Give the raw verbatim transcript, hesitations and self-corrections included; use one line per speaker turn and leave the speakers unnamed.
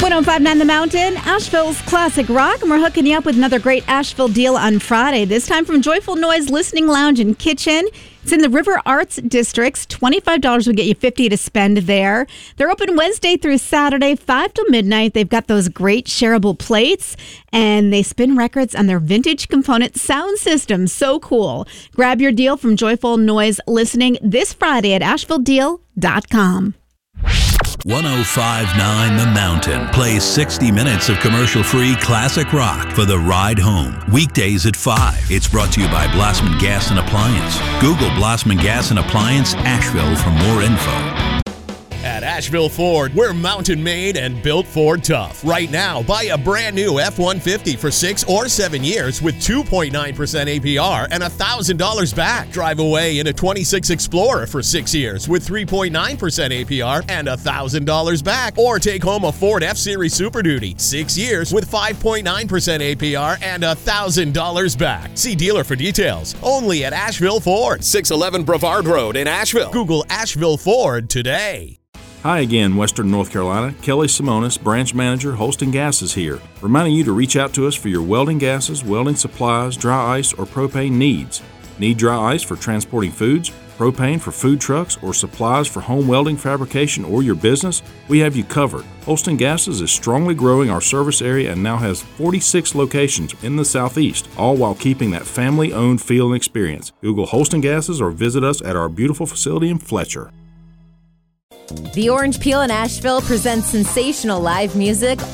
one oh five point nine The Mountain, Asheville's classic rock, and we're hooking you up with another great Asheville deal on Friday, this time from Joyful Noise Listening Lounge and Kitchen. It's in the River Arts Districts. twenty-five dollars will get you fifty dollars to spend there. They're open Wednesday through Saturday, five till midnight. They've got those great shareable plates, and they spin records on their vintage component sound system. So cool. Grab your deal from Joyful Noise Listening this Friday at asheville deal dot com.
one oh five point nine The Mountain plays sixty minutes of commercial-free classic rock for the ride home. Weekdays at five. It's brought to you by Blossman Gas and Appliance. Google Blossman Gas and Appliance Asheville for more info.
At Asheville Ford, we're mountain made and built Ford tough. Right now, buy a brand new F one fifty for six or seven years with two point nine percent A P R and one thousand dollars back. Drive away in a twenty-six Explorer for six years with three point nine percent A P R and one thousand dollars back. Or take home a Ford F-Series Super Duty, six years with five point nine percent A P R and one thousand dollars back. See dealer for details. Only at Asheville Ford, six eleven Brevard Road in Asheville. Google Asheville Ford today.
Hi again, Western North Carolina. Kelly Simonis, Branch Manager, Holston Gas is here, reminding you to reach out to us for your welding gases, welding supplies, dry ice, or propane needs. Need dry ice for transporting foods, propane for food trucks, or supplies for home welding fabrication or your business? We have you covered. Holston Gases is strongly growing our service area and now has forty-six locations in the southeast, all while keeping that family-owned feel and experience. Google Holston Gases or visit us at our beautiful facility in Fletcher.
The Orange Peel in Asheville presents sensational live music